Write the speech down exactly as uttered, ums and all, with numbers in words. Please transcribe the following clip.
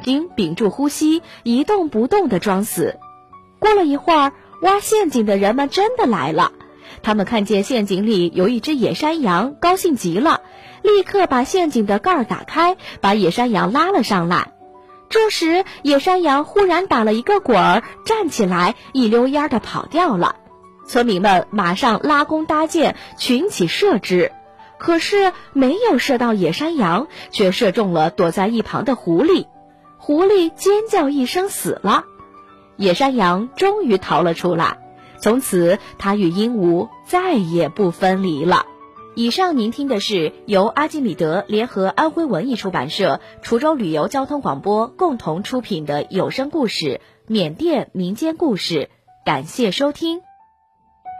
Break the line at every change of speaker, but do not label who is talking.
睛，屏住呼吸，一动不动地装死。过了一会儿，挖陷阱的人们真的来了。他们看见陷阱里有一只野山羊，高兴极了，立刻把陷阱的盖儿打开，把野山羊拉了上来。这时，野山羊忽然打了一个滚儿，站起来，一溜烟儿地跑掉了。村民们马上拉弓搭箭，群起射之，可是没有射到野山羊，却射中了躲在一旁的狐狸。狐狸尖叫一声死了。野山羊终于逃了出来，从此它与鹦鹉再也不分离了。以上您听的是由阿基米德联合安徽文艺出版社、滁州旅游交通广播共同出品的有声故事《缅甸民间故事》，感谢收听。